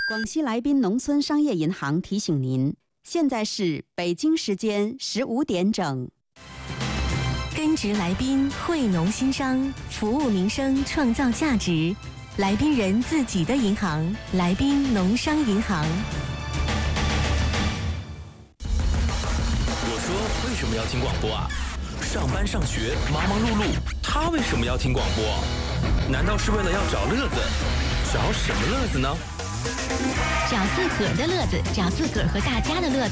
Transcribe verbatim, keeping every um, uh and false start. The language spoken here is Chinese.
广西来宾农村商业银行提醒您，现在是北京时间十五点整。 根植来宾，惠农新商，服务民生，创造价值。来宾人自己的银行，来宾农商银行。 我说，为什么要听广播啊？上班上学，忙忙碌碌，他为什么要听广播？难道是为了要找乐子？找什么乐子呢？ 找自个儿的乐子，找自个儿和大家的乐子。